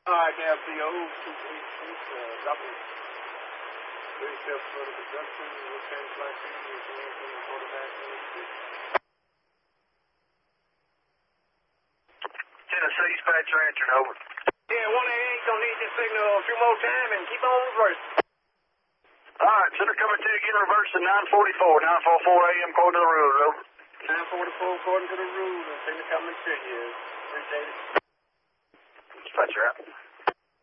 IKFCO 286, dropping 37 for the production, Lieutenant Flight Team, is the quarterback. Tennessee dispatcher answered, over. Yeah, 188, gonna need this signal a few more time and keep on reversing. Alright, center coming to you again, reverse at 944, 944 AM, according to the rules, over. 944 according to the rules, and signal coming to you. Appreciate it. Dispatcher out.